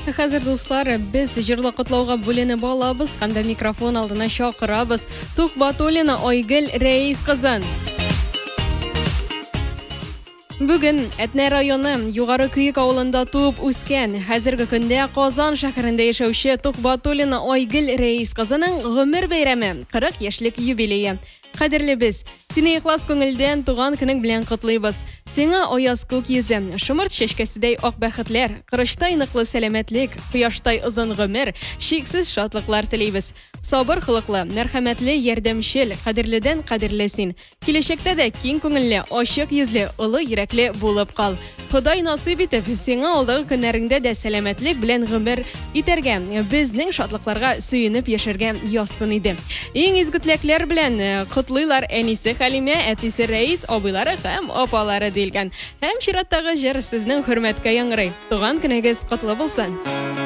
Хәзер дуслар, без җырлы котлауга бүленеп алабыз, һәм дә микрофон алдына чакырабыз. Тук Батуллина Айгөл Рәис кызын. Бүген Әтнә районы Югары Күйек авылында туып үскән, хәзерге көндә Казан шәһәрендә яшәүче Тук Батуллина Айгөл Рәис кызының гомер бәйрәме, 40 яшьлек юбилее. Кадерле без, сине ихлас күңелдән туган көнең белән котлыйбыз. Сиңа аяз күк йөзем, шымырт чәчкәседәй ак бәхетләр, кырыштай ныклы сәламәтлек, кояштай озын гомер, шиксез шатлыклар телибез. Сабыр хылыклы, мәрхәмәтле, ярдәмчел, кадерледән кадерле син. Киләчәктә дә киң күңелле, ачык йөзле, олы йөрәкле булып кал. Ходай насыйп итеп, сиңа алдагы көннәреңдә дә сәламәтлек белән гомер итәргә, безнең шатлыкларга сөенеп яшәргә язсын иде. Иң изге теләкләр белән котлыйлар әнисе Хәлимә, әтисе Рәис, абыйлары һәм апалары дилгән. Һәм чираттагы җыр сезнең хөрмәткә яңгырый. Туган көнегез котлы булсын.